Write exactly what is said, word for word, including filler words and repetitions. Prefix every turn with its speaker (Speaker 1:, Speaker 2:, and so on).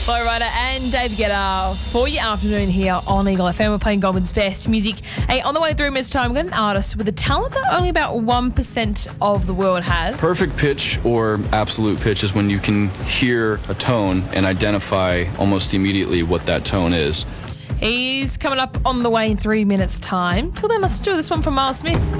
Speaker 1: Flowrider and Dave Guetta for your afternoon here on Eagle F M. We're playing Goldman's best music. Hey, on the way through minutes time, we've got an artist with a talent that only about one percent of the world has.
Speaker 2: Perfect pitch or absolute pitch is when you can hear a tone and identify almost immediately what that tone is.
Speaker 1: He's coming up on the way in three minutes time. Till then, let's do this one from Miles Smith.